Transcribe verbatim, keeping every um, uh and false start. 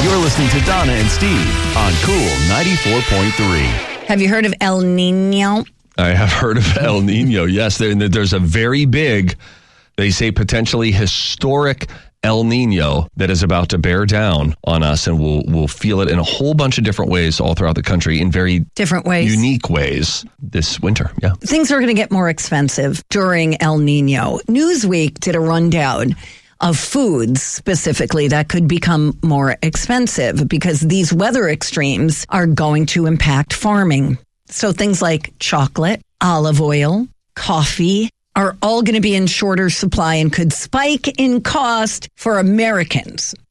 You're listening to Donna and Steve on Cool ninety-four point three. Have you heard of El Nino? I have heard of El Nino, yes. There, there's a very big, they say potentially historic El Nino that is about to bear down on us, and we'll we'll feel it in a whole bunch of different ways all throughout the country in very different ways, unique ways this winter. Yeah, things are going to get more expensive during El Nino. Newsweek did a rundown of foods specifically that could become more expensive because these weather extremes are going to impact farming. So things like chocolate, olive oil, coffee are all going to be in shorter supply and could spike in cost for Americans.